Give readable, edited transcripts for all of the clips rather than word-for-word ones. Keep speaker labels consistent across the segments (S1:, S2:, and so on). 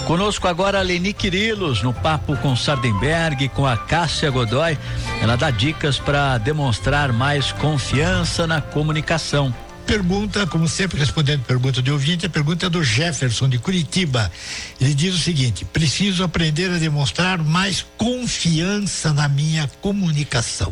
S1: Conosco agora a Leni Quirilos, no Papo com Sardenberg, com a Cássia Godoy. Ela dá dicas para demonstrar mais confiança na comunicação.
S2: Pergunta, como sempre, respondendo pergunta de ouvinte, a pergunta é do Jefferson, de Curitiba. Ele diz o seguinte: preciso aprender a demonstrar mais confiança na minha comunicação.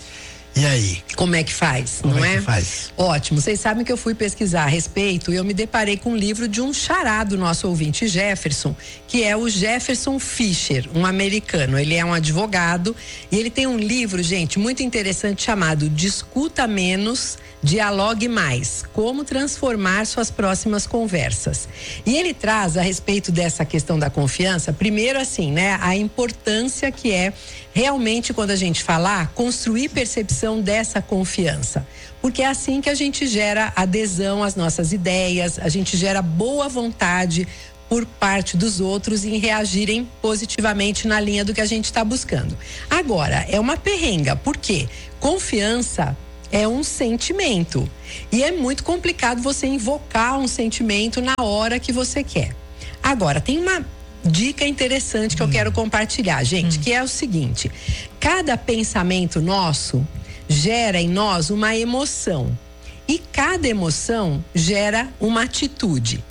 S2: E aí?
S3: Como é que faz,
S2: Como
S3: não
S2: é
S3: é?
S2: que faz?
S3: Ótimo, vocês sabem que eu fui pesquisar a respeito e eu me deparei com um livro de um xará do nosso ouvinte Jefferson, que é o Jefferson Fischer, um americano. Ele é um advogado e ele tem um livro, gente, muito interessante chamado Discuta Menos, Dialogue Mais, como transformar suas próximas conversas. E ele traz a respeito dessa questão da confiança, primeiro assim, né, a importância que é realmente, quando a gente falar, construir percepção dessa confiança. Porque é assim que a gente gera adesão às nossas ideias, a gente gera boa vontade por parte dos outros em reagirem positivamente na linha do que a gente está buscando. Agora, é uma perrenga, porque confiança é um sentimento e é muito complicado você invocar um sentimento na hora que você quer. Agora, tem uma dica interessante que eu quero compartilhar, gente, que é o seguinte: cada pensamento nosso gera em nós uma emoção e cada emoção gera uma atitude.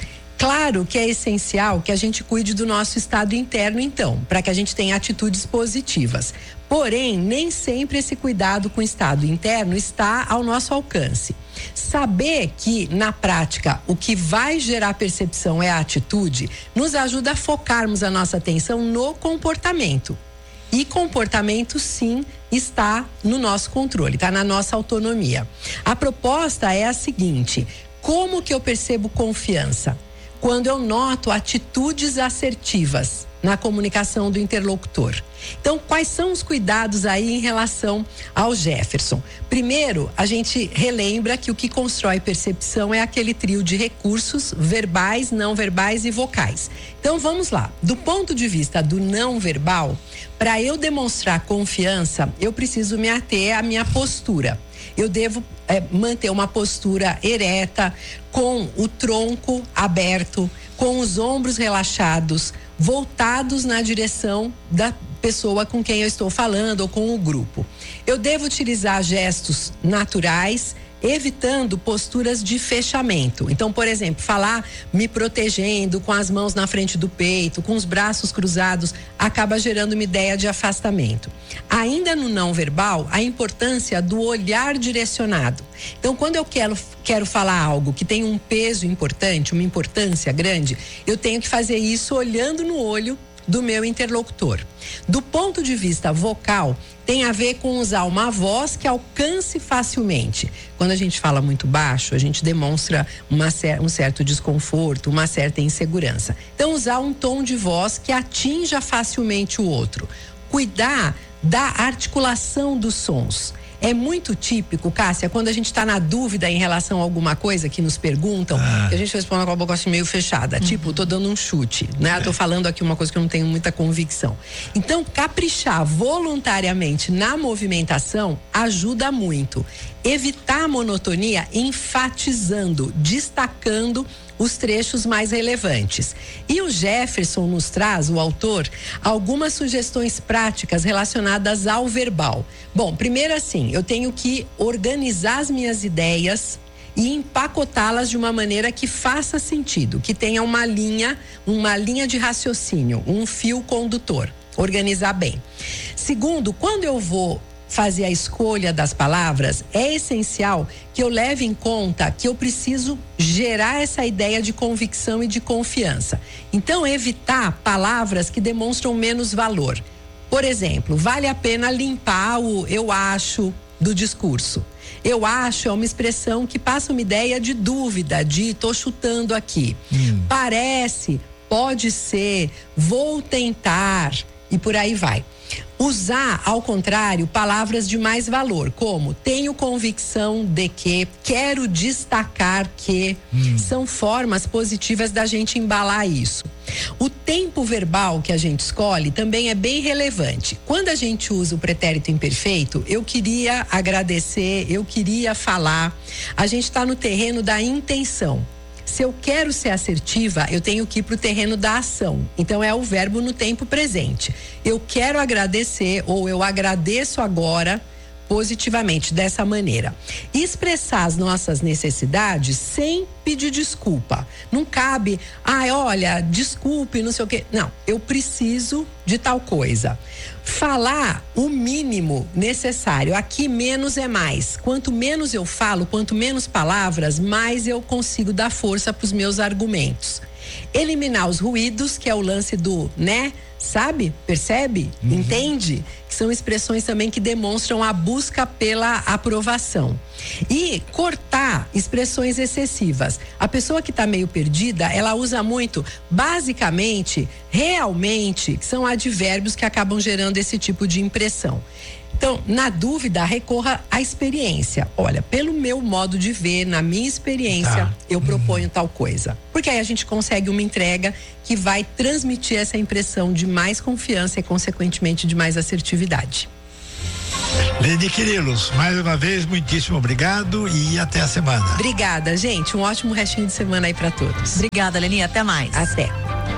S3: Claro que é essencial que a gente cuide do nosso estado interno, então, para que a gente tenha atitudes positivas. Porém, nem sempre esse cuidado com o estado interno está ao nosso alcance. Saber que, na prática, o que vai gerar percepção é a atitude, nos ajuda a focarmos a nossa atenção no comportamento. E comportamento, sim, está no nosso controle, está na nossa autonomia. A proposta é a seguinte: como que eu percebo confiança? Quando eu noto atitudes assertivas na comunicação do interlocutor. Então, quais são os cuidados aí em relação ao Jefferson? Primeiro, a gente relembra que o que constrói percepção é aquele trio de recursos verbais, não verbais e vocais. Então, vamos lá. Do ponto de vista do não verbal, para eu demonstrar confiança, eu preciso me ater à minha postura. Eu devo manter uma postura ereta, com o tronco aberto, com os ombros relaxados, voltados na direção da pessoa com quem eu estou falando ou com o grupo. Eu devo utilizar gestos naturais, evitando posturas de fechamento. Então, por exemplo, falar me protegendo, com as mãos na frente do peito, com os braços cruzados, acaba gerando uma ideia de afastamento. Ainda no não verbal, a importância do olhar direcionado. Então, quando eu quero falar algo que tem um peso importante, uma importância grande, eu tenho que fazer isso olhando no olho do meu interlocutor. Do ponto de vista vocal, tem a ver com usar uma voz que alcance facilmente. Quando a gente fala muito baixo, a gente demonstra um certo desconforto, uma certa insegurança. Então, usar um tom de voz que atinja facilmente o outro. Cuidar da articulação dos sons. É muito típico, Cássia, quando a gente está na dúvida em relação a alguma coisa que nos perguntam, que a gente responde com a boca assim meio fechada, tipo, tô dando um chute, né? Tô falando aqui uma coisa que eu não tenho muita convicção. Então, caprichar voluntariamente na movimentação ajuda muito. Evitar a monotonia enfatizando, destacando os trechos mais relevantes. E o Jefferson nos traz, o autor, algumas sugestões práticas relacionadas ao verbal. Bom, primeiro assim, eu tenho que organizar as minhas ideias e empacotá-las de uma maneira que faça sentido, que tenha uma linha de raciocínio, um fio condutor. Organizar bem. Segundo, quando eu vou fazer a escolha das palavras, é essencial que eu leve em conta que eu preciso gerar essa ideia de convicção e de confiança. Então, evitar palavras que demonstram menos valor. Por exemplo, vale a pena limpar o eu acho do discurso. Eu acho é uma expressão que passa uma ideia de dúvida, de tô chutando aqui. Parece, pode ser, vou tentar e por aí vai. Usar, ao contrário, palavras de mais valor, como tenho convicção de que, quero destacar que, são formas positivas da gente embalar isso. O tempo verbal que a gente escolhe também é bem relevante. Quando a gente usa o pretérito imperfeito, eu queria agradecer, eu queria falar, a gente está no terreno da intenção. Se eu quero ser assertiva, eu tenho que ir para o terreno da ação. Então é o verbo no tempo presente. Eu quero agradecer ou eu agradeço agora positivamente, dessa maneira. E expressar as nossas necessidades sem pedir desculpa. Não cabe, olha, desculpe, não sei o quê. Não, eu preciso de tal coisa. Falar o mínimo necessário. Aqui menos é mais. Quanto menos eu falo, quanto menos palavras, mais eu consigo dar força para os meus argumentos. Eliminar os ruídos, que é o lance do, né? Sabe? Percebe? Entende? Que são expressões também que demonstram a busca pela aprovação. E cortar expressões excessivas. A pessoa que está meio perdida, ela usa muito, basicamente, realmente, que são advérbios que acabam gerando esse tipo de impressão. Então, na dúvida, recorra à experiência. Olha, pelo meu modo de ver, na minha experiência, eu proponho tal coisa. Porque aí a gente consegue uma entrega que vai transmitir essa impressão de mais confiança e, consequentemente, de mais assertividade.
S2: Leni Quirilos, mais uma vez, muitíssimo obrigado e até a semana.
S3: Obrigada, gente. Um ótimo restinho de semana aí para todos.
S4: Obrigada, Leni. Até mais.
S3: Até.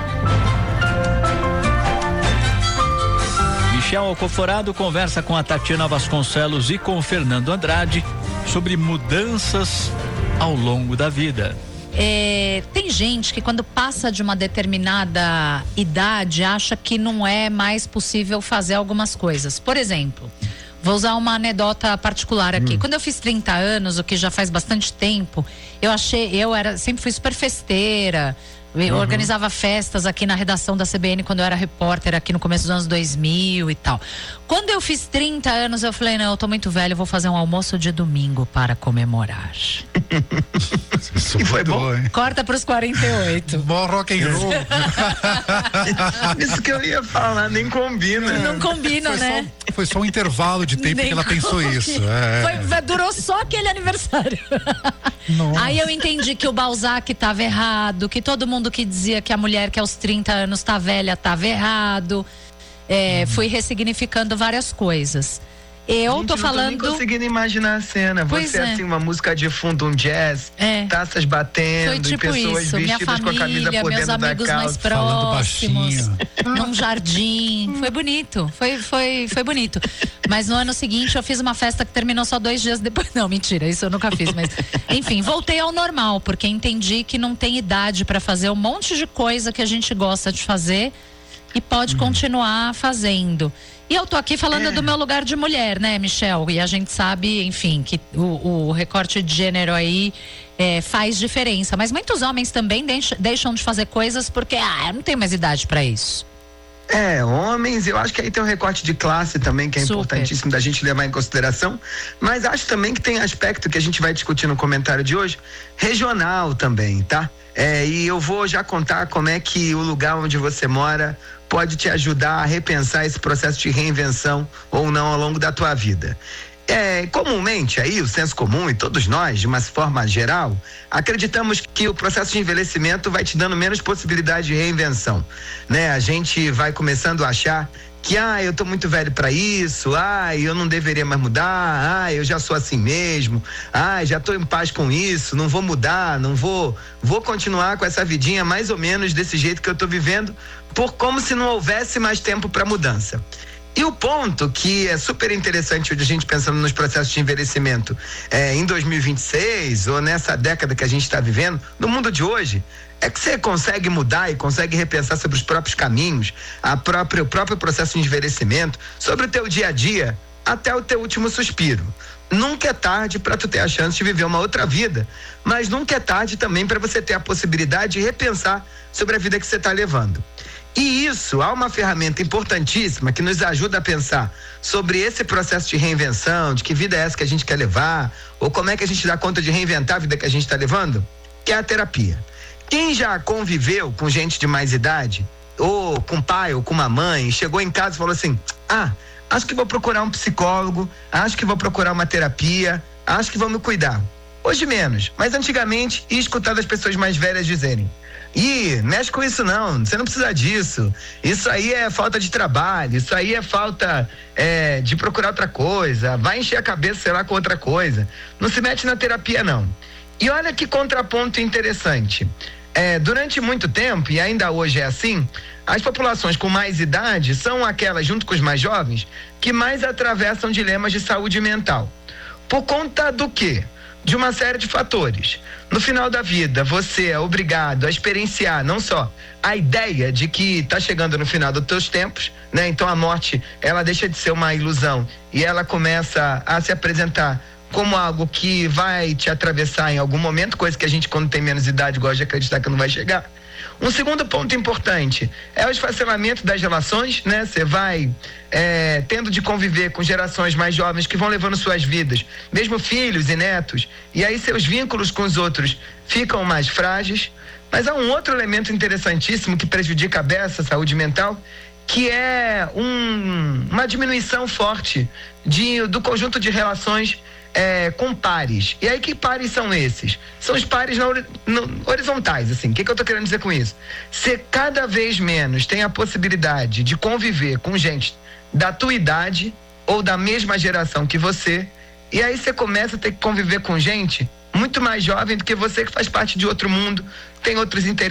S1: Michel Alcoforado conversa com a Tatiana Vasconcelos e com o Fernando Andrade sobre mudanças ao longo da vida.
S4: Tem gente que quando passa de uma determinada idade acha que não é mais possível fazer algumas coisas. Por exemplo, vou usar uma anedota particular aqui. Quando eu fiz 30 anos, o que já faz bastante tempo, sempre fui super festeira. Eu organizava festas aqui na redação da CBN quando eu era repórter aqui no começo dos anos 2000 e tal. Quando eu fiz 30 anos, eu falei, não, eu tô muito velho, eu vou fazer um almoço de domingo para comemorar.
S5: E foi bom, hein?
S4: Corta pros 48.
S5: Bom rock and roll.
S6: Isso que eu ia falar, nem combina.
S4: Não combina, né?
S5: Foi só um intervalo de tempo que ela pensou isso.
S4: Durou só aquele aniversário.
S5: Nossa.
S4: Aí eu entendi que o Balzac tava errado, que todo mundo que dizia que a mulher que aos 30 anos tá velha tava errado. Fui ressignificando várias coisas. Eu tô falando.
S6: Não tô nem conseguindo imaginar a cena. Você assim, uma música de fundo, um jazz, taças batendo,
S4: foi tipo
S6: e pessoas
S4: isso.
S6: vestidas
S4: Minha família,
S6: com a camisa por
S4: meus
S6: dentro da
S4: amigos
S6: calça.
S4: mais próximos, num jardim. Foi bonito. Foi bonito. Mas no ano seguinte eu fiz uma festa que terminou só 2 dias depois. Não, mentira, isso eu nunca fiz. Mas, enfim, voltei ao normal, porque entendi que não tem idade pra fazer um monte de coisa que a gente gosta de fazer e pode continuar fazendo. E eu tô aqui falando do meu lugar de mulher, né, Michel? E a gente sabe, enfim, que o recorte de gênero aí faz diferença. Mas muitos homens também deixam de fazer coisas porque, eu não tenho mais idade pra isso.
S6: Homens, eu acho que aí tem um recorte de classe também, que é importantíssimo da gente levar em consideração, mas acho também que tem aspecto que a gente vai discutir no comentário de hoje, regional também, tá? E eu vou já contar como é que o lugar onde você mora pode te ajudar a repensar esse processo de reinvenção ou não ao longo da tua vida. Comumente aí, o senso comum e todos nós, de uma forma geral, acreditamos que o processo de envelhecimento vai te dando menos possibilidade de reinvenção, né? A gente vai começando a achar que, eu tô muito velho para isso, eu não deveria mais mudar, eu já sou assim mesmo, já tô em paz com isso, não vou mudar, não vou continuar com essa vidinha mais ou menos desse jeito que eu tô vivendo, como se não houvesse mais tempo para mudança. E o ponto que é super interessante hoje a gente pensando nos processos de envelhecimento em 2026 ou nessa década que a gente está vivendo, no mundo de hoje, é que você consegue mudar e consegue repensar sobre os próprios caminhos, o próprio processo de envelhecimento, sobre o teu dia a dia, até o teu último suspiro. Nunca é tarde para tu ter a chance de viver uma outra vida, mas nunca é tarde também para você ter a possibilidade de repensar sobre a vida que você está levando. E isso, há uma ferramenta importantíssima que nos ajuda a pensar sobre esse processo de reinvenção, de que vida é essa que a gente quer levar, ou como é que a gente dá conta de reinventar a vida que a gente está levando, que é a terapia. Quem já conviveu com gente de mais idade, ou com pai, ou com uma mãe, chegou em casa e falou assim, acho que vou procurar um psicólogo, acho que vou procurar uma terapia, acho que vou me cuidar. Hoje menos, mas antigamente ia escutar das pessoas mais velhas dizerem, mexe com isso não, você não precisa disso, isso aí é falta de trabalho, isso aí é falta de procurar outra coisa, vai encher a cabeça, sei lá, com outra coisa, não se mete na terapia não. E olha que contraponto interessante. Durante muito tempo, e ainda hoje é assim, as populações com mais idade são aquelas, junto com os mais jovens, que mais atravessam dilemas de saúde mental. Por conta do quê? De uma série de fatores. No final da vida, você é obrigado a experienciar não só a ideia de que está chegando no final dos teus tempos, né? Então a morte, ela deixa de ser uma ilusão e ela começa a se apresentar como algo que vai te atravessar em algum momento, coisa que a gente, quando tem menos idade, gosta de acreditar que não vai chegar. Um segundo ponto importante é o esfacelamento das relações, né? Você vai tendo de conviver com gerações mais jovens que vão levando suas vidas, mesmo filhos e netos, e aí seus vínculos com os outros ficam mais frágeis. Mas há um outro elemento interessantíssimo que prejudica a beça, a saúde mental, que é uma diminuição forte do conjunto de relações com pares. E aí, que pares são esses? São os pares horizontais, assim. O que eu tô querendo dizer com isso? Você cada vez menos tem a possibilidade de conviver com gente da tua idade ou da mesma geração que você, e aí você começa a ter que conviver com gente muito mais jovem do que você, que faz parte de outro mundo, tem outros interesses.